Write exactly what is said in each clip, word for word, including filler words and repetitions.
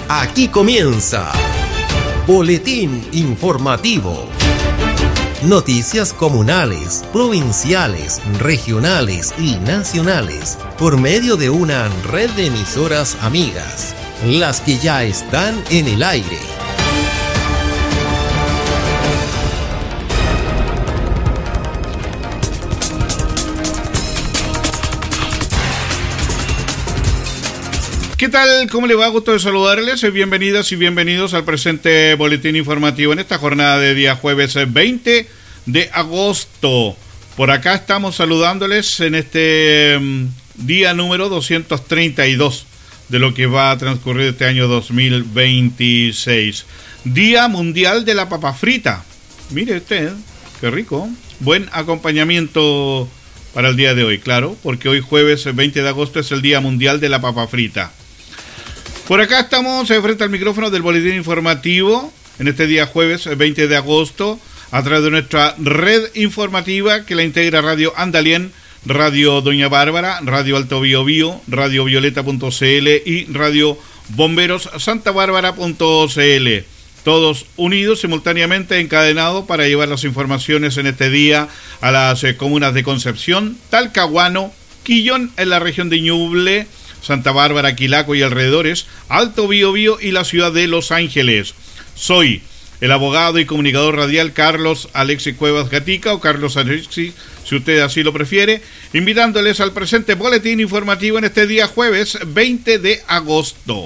Aquí comienza Boletín Informativo. Noticias comunales, provinciales, regionales y nacionales por medio de una red de emisoras amigas, las que ya están en el aire. ¿Qué tal? ¿Cómo le va? Gusto de saludarles. Bienvenidas y bienvenidos al presente boletín informativo en esta jornada de día jueves veinte de agosto. Por acá estamos saludándoles en este um, día número doscientos treinta y dos de lo que va a transcurrir este año dos mil veintiséis. Día Mundial de la Papa Frita. Mire usted, qué rico. Buen acompañamiento para el día de hoy, claro, porque hoy jueves veinte de agosto es el Día Mundial de la Papa Frita. Por acá estamos frente al micrófono del boletín informativo en este día jueves veinte de agosto a través de nuestra red informativa que la integra Radio Andalien, Radio Doña Bárbara, Radio Alto Biobío, Radio Violeta punto c l y Radio Bomberos Santa Bárbara punto c l. Todos unidos simultáneamente, encadenados para llevar las informaciones en este día a las eh, comunas de Concepción, Talcahuano, Quillón en la región de Ñuble, Santa Bárbara, Quilaco y alrededores, Alto Biobío y la ciudad de Los Ángeles. Soy el abogado y comunicador radial Carlos Alexis Cuevas Gatica, o Carlos Alexis, si usted así lo prefiere, invitándoles al presente boletín informativo en este día jueves veinte de agosto.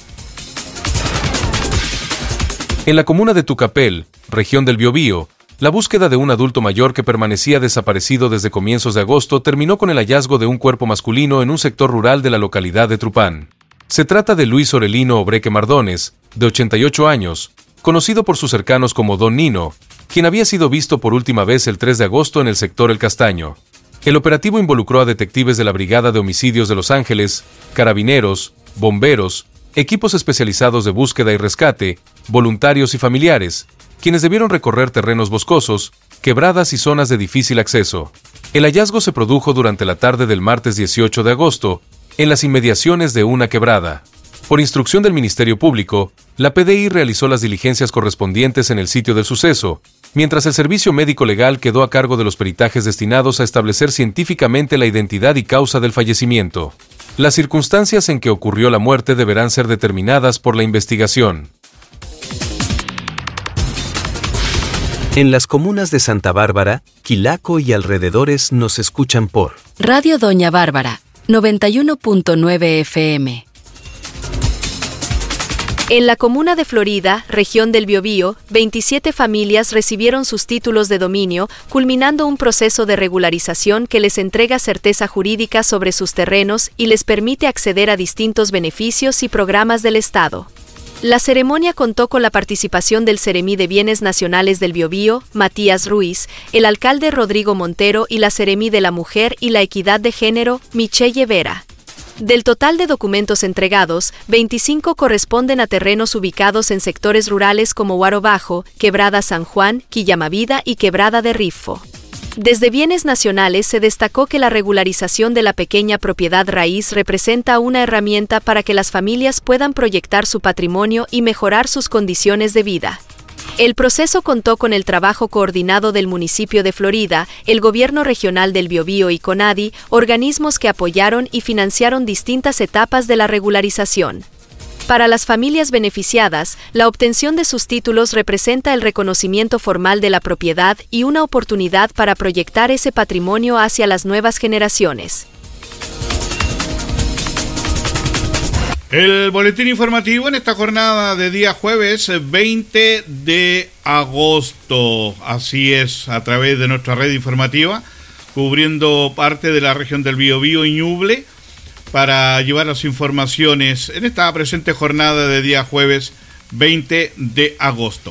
En la comuna de Tucapel, región del Biobío, la búsqueda de un adulto mayor que permanecía desaparecido desde comienzos de agosto terminó con el hallazgo de un cuerpo masculino en un sector rural de la localidad de Trupán. Se trata de Luis Orelino Obreque Mardones, de ochenta y ocho años, conocido por sus cercanos como Don Nino, quien había sido visto por última vez el tres de agosto en el sector El Castaño. El operativo involucró a detectives de la Brigada de Homicidios de Los Ángeles, carabineros, bomberos, equipos especializados de búsqueda y rescate, voluntarios y familiares, quienes debieron recorrer terrenos boscosos, quebradas y zonas de difícil acceso. El hallazgo se produjo durante la tarde del martes dieciocho de agosto, en las inmediaciones de una quebrada. Por instrucción del Ministerio Público, la P D I realizó las diligencias correspondientes en el sitio del suceso, mientras el servicio médico legal quedó a cargo de los peritajes destinados a establecer científicamente la identidad y causa del fallecimiento. Las circunstancias en que ocurrió la muerte deberán ser determinadas por la investigación. En las comunas de Santa Bárbara, Quilaco y alrededores nos escuchan por Radio Doña Bárbara, noventa y uno punto nueve F M. En la comuna de Florida, región del Biobío, veintisiete familias recibieron sus títulos de dominio, culminando un proceso de regularización que les entrega certeza jurídica sobre sus terrenos y les permite acceder a distintos beneficios y programas del Estado. La ceremonia contó con la participación del Seremí de Bienes Nacionales del Biobío, Matías Ruiz, el alcalde Rodrigo Montero y la Seremí de la Mujer y la Equidad de Género, Michelle Vera. Del total de documentos entregados, veinticinco corresponden a terrenos ubicados en sectores rurales como Guaro Bajo, Quebrada San Juan, Quillamavida y Quebrada de Rifo. Desde Bienes Nacionales se destacó que la regularización de la pequeña propiedad raíz representa una herramienta para que las familias puedan proyectar su patrimonio y mejorar sus condiciones de vida. El proceso contó con el trabajo coordinado del municipio de Florida, el gobierno regional del Biobío y CONADI, organismos que apoyaron y financiaron distintas etapas de la regularización. Para las familias beneficiadas, la obtención de sus títulos representa el reconocimiento formal de la propiedad y una oportunidad para proyectar ese patrimonio hacia las nuevas generaciones. El boletín informativo en esta jornada de día jueves veinte de agosto. Así es, a través de nuestra red informativa, cubriendo parte de la región del Biobío y Ñuble, para llevar las informaciones en esta presente jornada de día jueves veinte de agosto.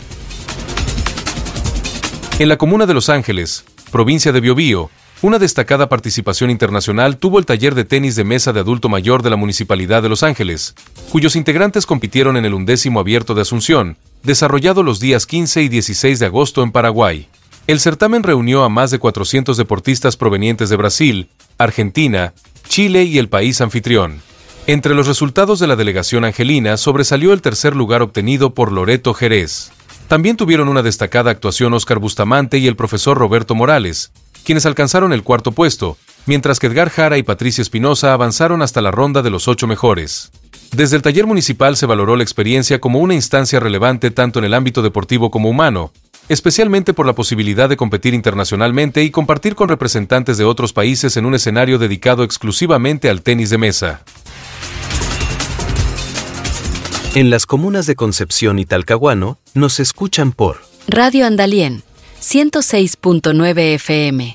En la comuna de Los Ángeles, provincia de Biobío, una destacada participación internacional tuvo el taller de tenis de mesa de adulto mayor de la Municipalidad de Los Ángeles, cuyos integrantes compitieron en el undécimo Abierto de Asunción, desarrollado los días quince y dieciséis de agosto en Paraguay. El certamen reunió a más de cuatrocientos deportistas provenientes de Brasil, Argentina, Chile y el país anfitrión. Entre los resultados de la delegación angelina sobresalió el tercer lugar obtenido por Loreto Jerez. También tuvieron una destacada actuación Óscar Bustamante y el profesor Roberto Morales, quienes alcanzaron el cuarto puesto, mientras que Edgar Jara y Patricia Espinosa avanzaron hasta la ronda de los ocho mejores. Desde el taller municipal se valoró la experiencia como una instancia relevante tanto en el ámbito deportivo como humano, especialmente por la posibilidad de competir internacionalmente y compartir con representantes de otros países en un escenario dedicado exclusivamente al tenis de mesa. En las comunas de Concepción y Talcahuano, nos escuchan por Radio Andalién, ciento seis punto nueve F M.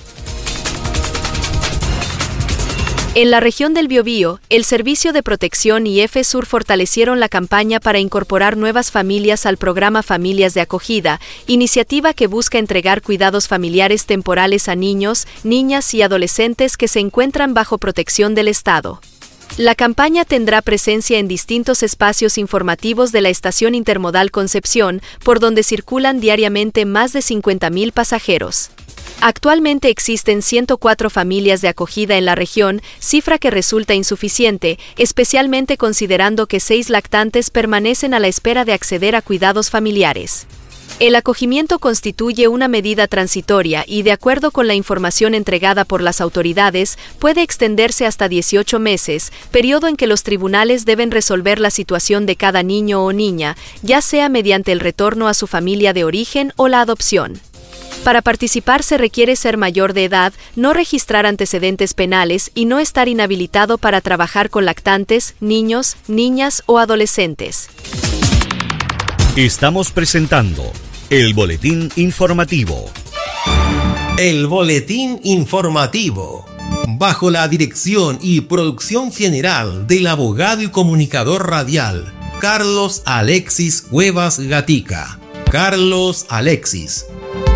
En la región del Biobío, el Servicio de Protección y EFESUR fortalecieron la campaña para incorporar nuevas familias al programa Familias de Acogida, iniciativa que busca entregar cuidados familiares temporales a niños, niñas y adolescentes que se encuentran bajo protección del Estado. La campaña tendrá presencia en distintos espacios informativos de la Estación Intermodal Concepción, por donde circulan diariamente más de cincuenta mil pasajeros. Actualmente existen ciento cuatro familias de acogida en la región, cifra que resulta insuficiente, especialmente considerando que seis lactantes permanecen a la espera de acceder a cuidados familiares. El acogimiento constituye una medida transitoria y, de acuerdo con la información entregada por las autoridades, puede extenderse hasta dieciocho meses, periodo en que los tribunales deben resolver la situación de cada niño o niña, ya sea mediante el retorno a su familia de origen o la adopción. Para participar se requiere ser mayor de edad, no registrar antecedentes penales y no estar inhabilitado para trabajar con lactantes, niños, niñas o adolescentes. Estamos presentando el Boletín Informativo. El Boletín Informativo. Bajo la dirección y producción general del abogado y comunicador radial, Carlos Alexis Cuevas Gatica. Carlos Alexis.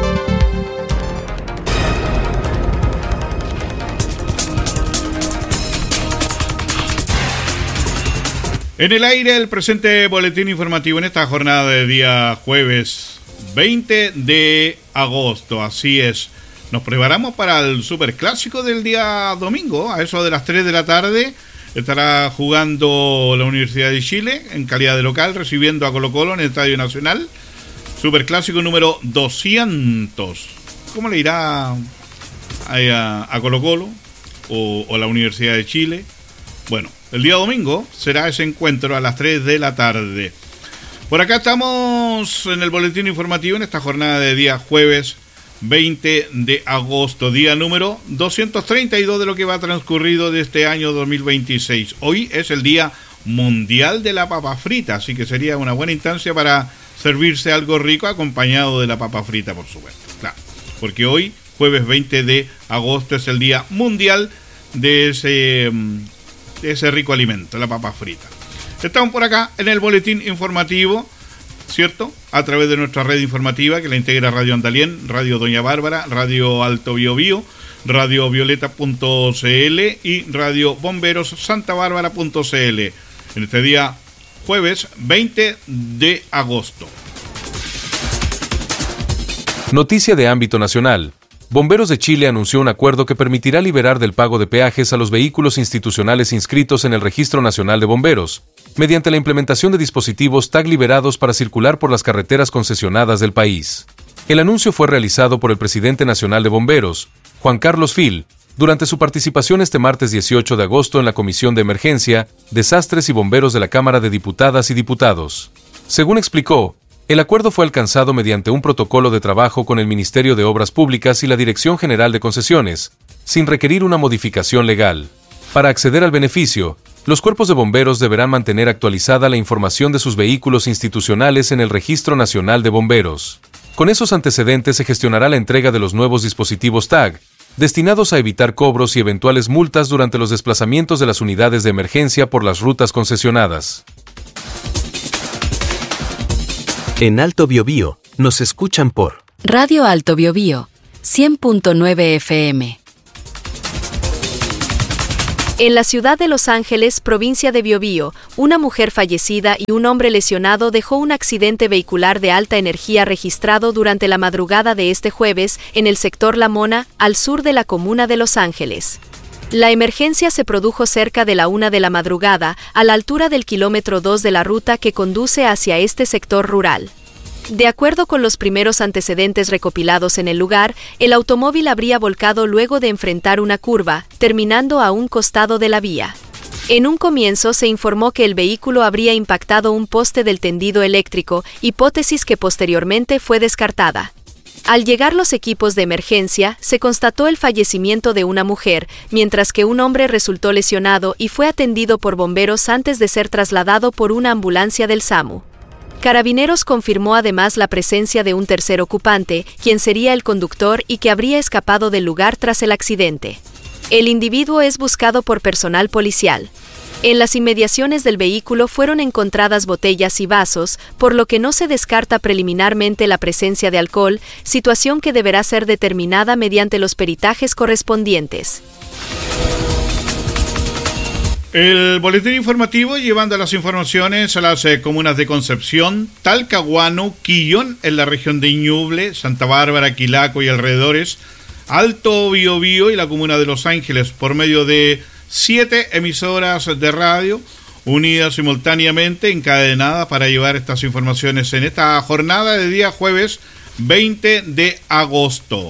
En el aire, el presente boletín informativo en esta jornada de día jueves veinte de agosto. Así es, nos preparamos para el superclásico del día domingo. A eso de las tres de la tarde estará jugando la Universidad de Chile en calidad de local, recibiendo a Colo-Colo en el Estadio Nacional. Superclásico número doscientos. ¿Cómo le irá a, a, a Colo-Colo o, o la Universidad de Chile? Bueno, el día domingo será ese encuentro a las tres de la tarde. Por acá estamos en el boletín informativo en esta jornada de día jueves veinte de agosto, día número doscientos treinta y dos de lo que va transcurrido de este año dos mil veintiséis. Hoy es el Día Mundial de la Papa Frita, así que sería una buena instancia para servirse algo rico acompañado de la papa frita, por supuesto. Claro, porque hoy, jueves veinte de agosto, es el Día Mundial de ese... de ese rico alimento, la papa frita. Estamos por acá en el boletín informativo, ¿cierto? A través de nuestra red informativa que la integra Radio Andalién, Radio Doña Bárbara, Radio Alto Biobío, Radio Violeta punto c l y Radio Bomberos Santa Bárbara punto c l. En este día jueves veinte de agosto. Noticia de ámbito nacional. Bomberos de Chile anunció un acuerdo que permitirá liberar del pago de peajes a los vehículos institucionales inscritos en el Registro Nacional de Bomberos, mediante la implementación de dispositivos tag liberados para circular por las carreteras concesionadas del país. El anuncio fue realizado por el presidente nacional de Bomberos, Juan Carlos Fil, durante su participación este martes dieciocho de agosto en la Comisión de Emergencia, Desastres y Bomberos de la Cámara de Diputadas y Diputados. Según explicó, el acuerdo fue alcanzado mediante un protocolo de trabajo con el Ministerio de Obras Públicas y la Dirección General de Concesiones, sin requerir una modificación legal. Para acceder al beneficio, los cuerpos de bomberos deberán mantener actualizada la información de sus vehículos institucionales en el Registro Nacional de Bomberos. Con esos antecedentes se gestionará la entrega de los nuevos dispositivos tag, destinados a evitar cobros y eventuales multas durante los desplazamientos de las unidades de emergencia por las rutas concesionadas. En Alto Biobío, nos escuchan por Radio Alto Biobío, cien punto nueve F M. En la ciudad de Los Ángeles, provincia de Biobío, una mujer fallecida y un hombre lesionado dejó un accidente vehicular de alta energía registrado durante la madrugada de este jueves en el sector La Mona, al sur de la comuna de Los Ángeles. La emergencia se produjo cerca de la una de la madrugada, a la altura del kilómetro dos de la ruta que conduce hacia este sector rural. De acuerdo con los primeros antecedentes recopilados en el lugar, el automóvil habría volcado luego de enfrentar una curva, terminando a un costado de la vía. En un comienzo se informó que el vehículo habría impactado un poste del tendido eléctrico, hipótesis que posteriormente fue descartada. Al llegar los equipos de emergencia, se constató el fallecimiento de una mujer, mientras que un hombre resultó lesionado y fue atendido por bomberos antes de ser trasladado por una ambulancia del SAMU. Carabineros confirmó además la presencia de un tercer ocupante, quien sería el conductor y que habría escapado del lugar tras el accidente. El individuo es buscado por personal policial. En las inmediaciones del vehículo fueron encontradas botellas y vasos, por lo que no se descarta preliminarmente la presencia de alcohol, situación que deberá ser determinada mediante los peritajes correspondientes. El boletín informativo llevando las informaciones a las eh, comunas de Concepción, Talcahuano, Quillón en la región de Ñuble, Santa Bárbara, Quilaco y alrededores, Alto Biobío y la comuna de Los Ángeles por medio de siete emisoras de radio unidas simultáneamente, encadenadas para llevar estas informaciones en esta jornada de día jueves veinte de agosto.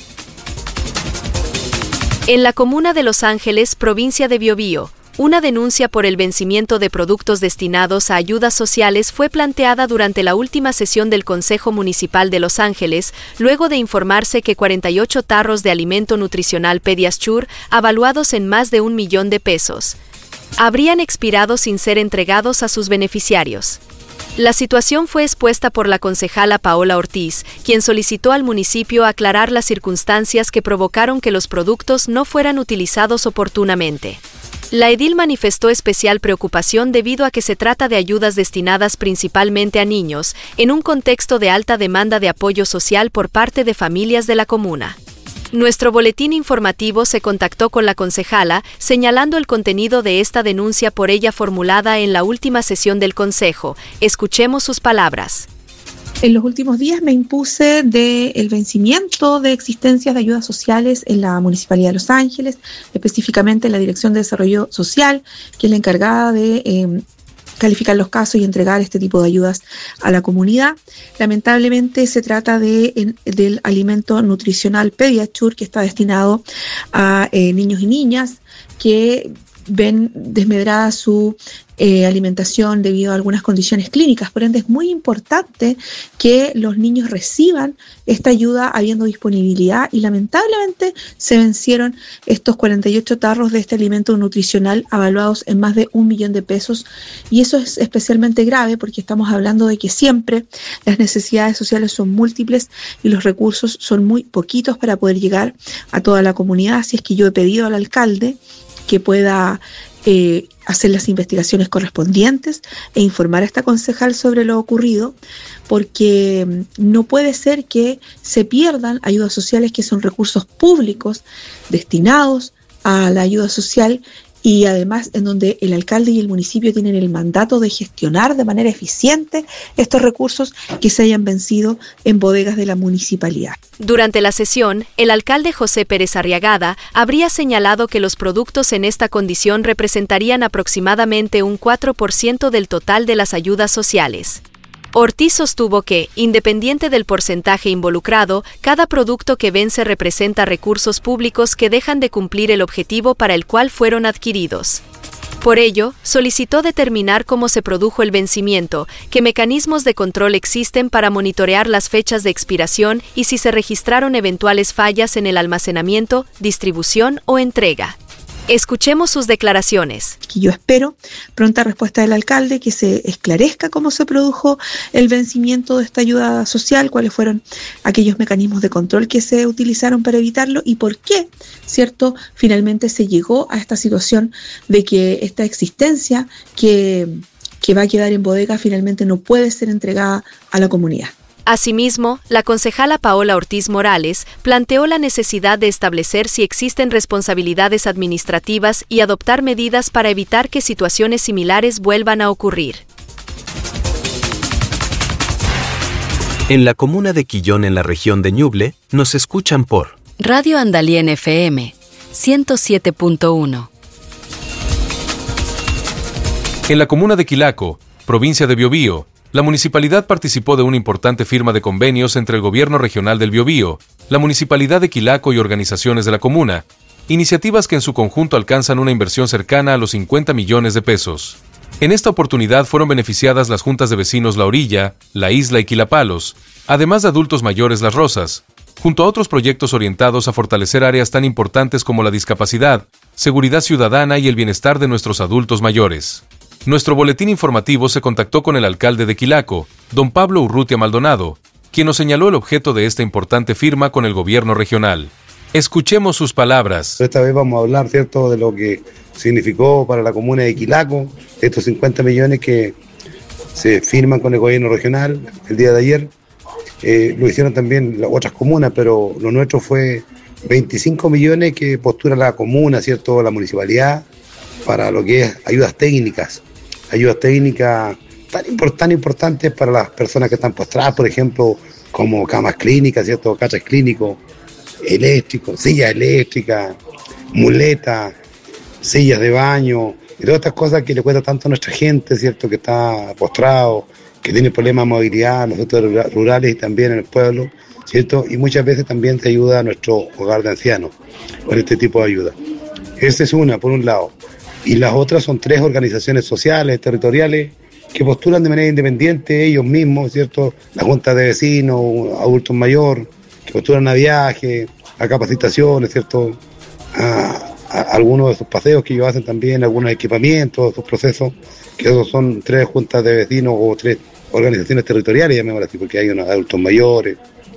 En la comuna de Los Ángeles, provincia de Biobío, una denuncia por el vencimiento de productos destinados a ayudas sociales fue planteada durante la última sesión del Consejo Municipal de Los Ángeles, luego de informarse que cuarenta y ocho tarros de alimento nutricional Pediasure, avaluados en más de un millón de pesos, habrían expirado sin ser entregados a sus beneficiarios. La situación fue expuesta por la concejala Paola Ortiz, quien solicitó al municipio aclarar las circunstancias que provocaron que los productos no fueran utilizados oportunamente. La edil manifestó especial preocupación debido a que se trata de ayudas destinadas principalmente a niños, en un contexto de alta demanda de apoyo social por parte de familias de la comuna. Nuestro boletín informativo se contactó con la concejala, señalando el contenido de esta denuncia por ella formulada en la última sesión del Consejo. Escuchemos sus palabras. En los últimos días me impuse del vencimiento de existencias de ayudas sociales en la Municipalidad de Los Ángeles, específicamente en la Dirección de Desarrollo Social, que es la encargada de eh, calificar los casos y entregar este tipo de ayudas a la comunidad. Lamentablemente se trata de, en, del alimento nutricional Pediasure, que está destinado a eh, niños y niñas que ven desmedrada su eh, alimentación debido a algunas condiciones clínicas. Por ende, es muy importante que los niños reciban esta ayuda habiendo disponibilidad, y lamentablemente se vencieron estos cuarenta y ocho tarros de este alimento nutricional avaluados en más de un millón de pesos, y eso es especialmente grave porque estamos hablando de que siempre las necesidades sociales son múltiples y los recursos son muy poquitos para poder llegar a toda la comunidad. Así es que yo he pedido al alcalde que pueda eh, hacer las investigaciones correspondientes e informar a esta concejal sobre lo ocurrido, porque no puede ser que se pierdan ayudas sociales que son recursos públicos destinados a la ayuda social, y además en donde el alcalde y el municipio tienen el mandato de gestionar de manera eficiente estos recursos que se hayan vencido en bodegas de la municipalidad. Durante la sesión, el alcalde José Pérez Arriagada habría señalado que los productos en esta condición representarían aproximadamente un cuatro por ciento del total de las ayudas sociales. Ortiz sostuvo que, independiente del porcentaje involucrado, cada producto que vence representa recursos públicos que dejan de cumplir el objetivo para el cual fueron adquiridos. Por ello, solicitó determinar cómo se produjo el vencimiento, qué mecanismos de control existen para monitorear las fechas de expiración y si se registraron eventuales fallas en el almacenamiento, distribución o entrega. Escuchemos sus declaraciones. Yo espero pronta respuesta del alcalde, que se esclarezca cómo se produjo el vencimiento de esta ayuda social, cuáles fueron aquellos mecanismos de control que se utilizaron para evitarlo y por qué, ¿cierto?, finalmente se llegó a esta situación de que esta existencia que, que va a quedar en bodega finalmente no puede ser entregada a la comunidad. Asimismo, la concejala Paola Ortiz Morales planteó la necesidad de establecer si existen responsabilidades administrativas y adoptar medidas para evitar que situaciones similares vuelvan a ocurrir. En la comuna de Quillón, en la región de Ñuble, nos escuchan por Radio Andalien F M, ciento siete punto uno. En la comuna de Quilaco, provincia de Biobío, la municipalidad participó de una importante firma de convenios entre el gobierno regional del Biobío, la municipalidad de Quilaco y organizaciones de la comuna, iniciativas que en su conjunto alcanzan una inversión cercana a los cincuenta millones de pesos. En esta oportunidad fueron beneficiadas las juntas de vecinos La Orilla, La Isla y Quilapalos, además de adultos mayores Las Rosas, junto a otros proyectos orientados a fortalecer áreas tan importantes como la discapacidad, seguridad ciudadana y el bienestar de nuestros adultos mayores. Nuestro boletín informativo se contactó con el alcalde de Quilaco, don Pablo Urrutia Maldonado, quien nos señaló el objeto de esta importante firma con el gobierno regional. Escuchemos sus palabras. Esta vez vamos a hablar, ¿cierto?, de lo que significó para la comuna de Quilaco estos cincuenta millones que se firman con el gobierno regional el día de ayer. Eh, lo hicieron también las otras comunas, pero lo nuestro fue veinticinco millones que postula la comuna, ¿cierto?, la municipalidad, para lo que es ayudas técnicas, ayudas técnicas tan, import, tan importantes para las personas que están postradas, por ejemplo, como camas clínicas, ¿cierto?, cachas clínicos, eléctricos, sillas eléctricas, muletas, sillas de baño, y todas estas cosas que le cuesta tanto a nuestra gente, ¿cierto?, que está postrado, que tiene problemas de movilidad en los sectores rurales y también en el pueblo, ¿cierto? Y muchas veces también se ayuda a nuestro hogar de ancianos con este tipo de ayuda. Esta es una, por un lado. Y las otras son tres organizaciones sociales, territoriales, que postulan de manera independiente ellos mismos, ¿cierto? La Junta de Vecinos, adultos mayores, que postulan a viajes, a capacitaciones, ¿cierto? A, a algunos de sus paseos que ellos hacen también, algunos equipamientos, sus procesos, que esos son tres juntas de vecinos o tres organizaciones territoriales, llamémoslo así, porque hay unos adultos mayores,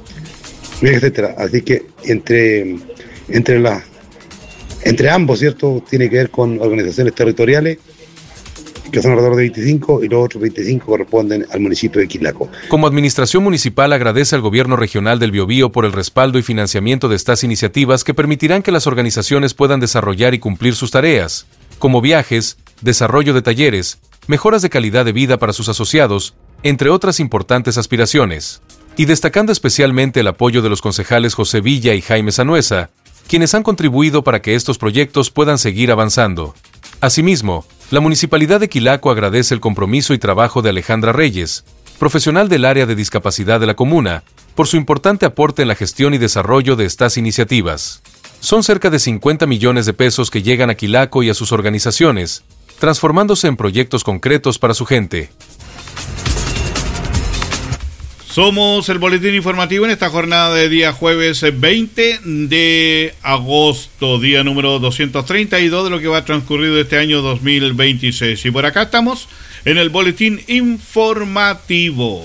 etcétera. Así que entre, entre, la, entre ambos, ¿cierto?, tiene que ver con organizaciones territoriales, que son alrededor de veinticinco, y los otros veinticinco corresponden al municipio de Quilaco. Como administración municipal agradece al gobierno regional del Biobío por el respaldo y financiamiento de estas iniciativas que permitirán que las organizaciones puedan desarrollar y cumplir sus tareas, como viajes, desarrollo de talleres, mejoras de calidad de vida para sus asociados, entre otras importantes aspiraciones. Y destacando especialmente el apoyo de los concejales José Villa y Jaime Sanuesa, quienes han contribuido para que estos proyectos puedan seguir avanzando. Asimismo, la Municipalidad de Quilaco agradece el compromiso y trabajo de Alejandra Reyes, profesional del área de discapacidad de la comuna, por su importante aporte en la gestión y desarrollo de estas iniciativas. Son cerca de cincuenta millones de pesos que llegan a Quilaco y a sus organizaciones, transformándose en proyectos concretos para su gente. Somos el boletín informativo en esta jornada de día jueves veinte de agosto, día número doscientos treinta y dos de lo que va a transcurrir este año dos mil veintiséis. Y por acá estamos en el boletín informativo.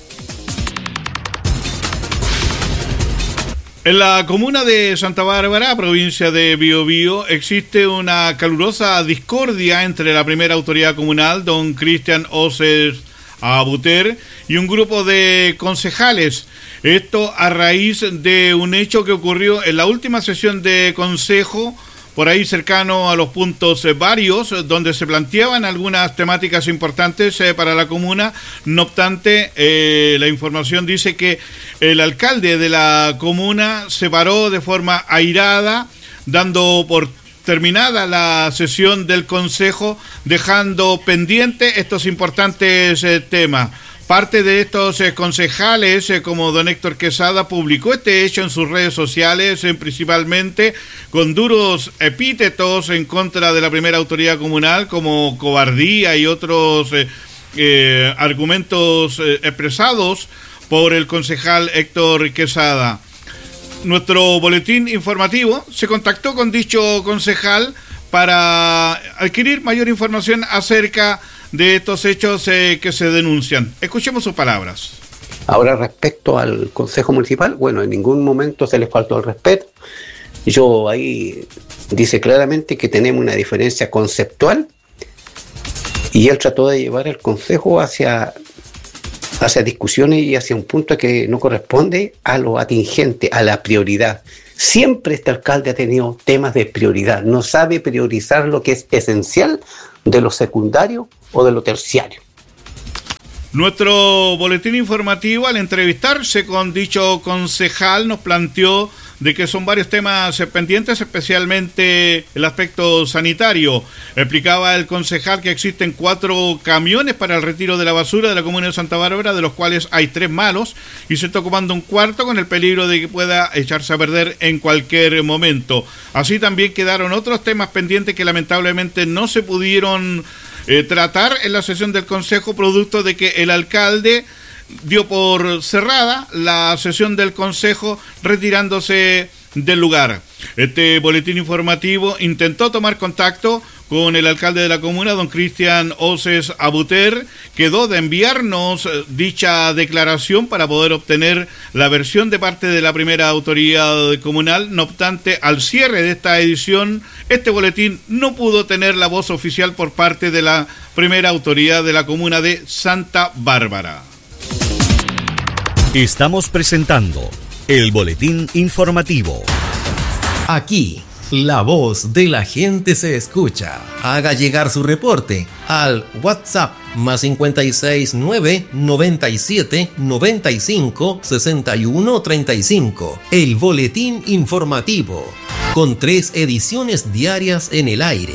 En la comuna de Santa Bárbara, provincia de Biobío, existe una calurosa discordia entre la primera autoridad comunal, don Cristian Oces Abuter, y un grupo de concejales. Esto a raíz de un hecho que ocurrió en la última sesión de consejo, por ahí cercano a los puntos eh, varios, donde se planteaban algunas temáticas importantes eh, para la comuna. No obstante, eh, la información dice que el alcalde de la comuna se paró de forma airada, dando por terminada la sesión del consejo, dejando pendiente estos importantes eh, temas. Parte de estos eh, concejales, eh, como don Héctor Quesada, publicó este hecho en sus redes sociales, eh, principalmente con duros epítetos en contra de la primera autoridad comunal, como cobardía y otros eh, eh, argumentos eh, expresados por el concejal Héctor Quesada. Nuestro boletín informativo se contactó con dicho concejal para adquirir mayor información acerca de estos hechos eh, que se denuncian. Escuchemos sus palabras. Ahora, respecto al Consejo Municipal, bueno, en ningún momento se les faltó el respeto. Yo ahí dice claramente que tenemos una diferencia conceptual y él trató de llevar el Consejo hacia, hacia discusiones y hacia un punto que no corresponde a lo atingente, a la prioridad. Siempre este alcalde ha tenido temas de prioridad, no sabe priorizar lo que es esencial de lo secundario o de lo terciario. Nuestro boletín informativo, al entrevistarse con dicho concejal, nos planteó de que son varios temas pendientes, especialmente el aspecto sanitario. Explicaba el concejal que existen cuatro camiones para el retiro de la basura de la comuna de Santa Bárbara, de los cuales hay tres malos, y se está ocupando un cuarto con el peligro de que pueda echarse a perder en cualquier momento. Así también quedaron otros temas pendientes que lamentablemente no se pudieron eh, tratar en la sesión del consejo, producto de que el alcalde dio por cerrada la sesión del consejo, retirándose del lugar. Este boletín informativo intentó tomar contacto con el alcalde de la comuna, don Cristian Oces Abuter. Quedó de enviarnos dicha declaración para poder obtener la versión de parte de la primera autoridad comunal. No obstante, al cierre de esta edición, este boletín no pudo tener la voz oficial por parte de la primera autoridad de la comuna de Santa Bárbara. Estamos presentando el boletín informativo. Aquí, la voz de la gente se escucha. Haga llegar su reporte al WhatsApp más cincuenta y seis nueve noventa y siete noventa y cinco sesenta y uno treinta y cinco. El boletín informativo, con tres ediciones diarias en el aire.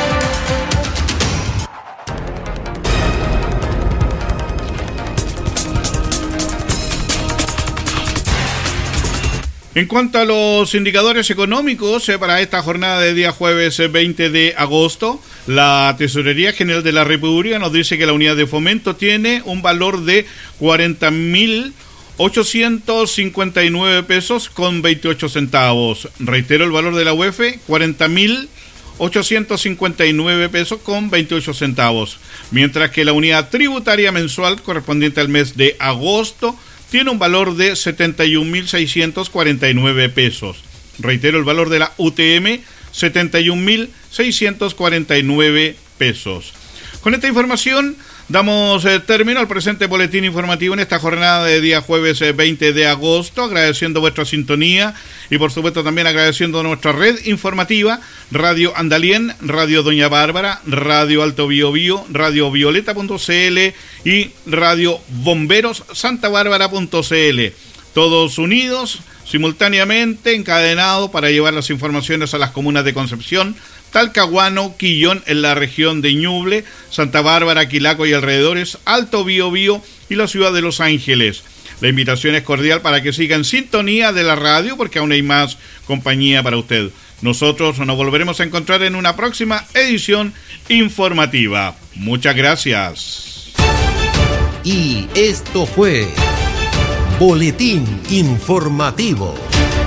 En cuanto a los indicadores económicos, eh, para esta jornada de día jueves eh, veinte de agosto, la Tesorería General de la República nos dice que la unidad de fomento tiene un valor de cuarenta mil ochocientos cincuenta y nueve pesos con veintiocho centavos. Reitero el valor de la U E F, cuarenta mil ochocientos cincuenta y nueve pesos con veintiocho centavos. Mientras que la unidad tributaria mensual correspondiente al mes de agosto tiene un valor de setenta y un mil seiscientos cuarenta y nueve pesos. Reitero el valor de la U T M, setenta y un mil seiscientos cuarenta y nueve pesos. Con esta información damos eh, término al presente boletín informativo en esta jornada de día jueves eh, veinte de agosto, agradeciendo vuestra sintonía y por supuesto también agradeciendo a nuestra red informativa, Radio Andalien, Radio Doña Bárbara, Radio Alto Biobío, Radio Violeta punto c l y Radio Bomberos Santa Bárbara punto c l. Todos unidos, simultáneamente, encadenados para llevar las informaciones a las comunas de Concepción, Talcahuano, Quillón en la región de Ñuble, Santa Bárbara, Quilaco y alrededores, Alto Biobío y la ciudad de Los Ángeles. La invitación es cordial para que siga en sintonía de la radio, porque aún hay más compañía para usted. Nosotros nos volveremos a encontrar en una próxima edición informativa. Muchas gracias. Y esto fue Boletín Informativo.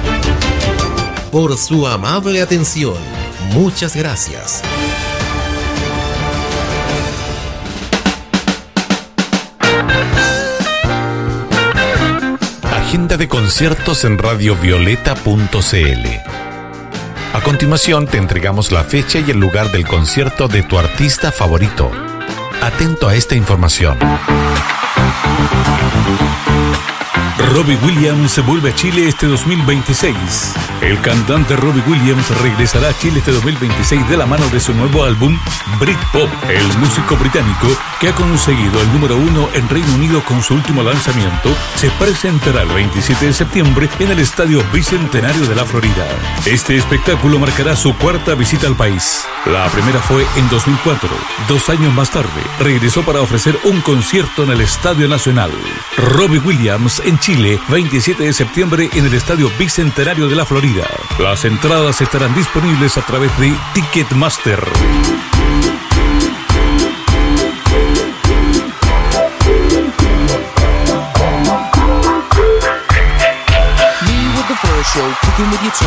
Por su amable atención, muchas gracias. Agenda de conciertos en radio violeta punto c l. A continuación te entregamos la fecha y el lugar del concierto de tu artista favorito. Atento a esta información. Robbie Williams vuelve a Chile este dos mil veintiséis. El cantante Robbie Williams regresará a Chile este dos mil veintiséis de la mano de su nuevo álbum Britpop. El músico británico, que ha conseguido el número uno en Reino Unido con su último lanzamiento, se presentará el veintisiete de septiembre en el Estadio Bicentenario de la Florida. Este espectáculo marcará su cuarta visita al país. La primera fue en dos mil cuatro. Dos años más tarde, regresó para ofrecer un concierto en el Estadio Nacional. Robbie Williams en Chile, veintisiete de septiembre en el Estadio Bicentenario de la Florida. Las entradas estarán disponibles a través de Ticketmaster. Show, cooking with your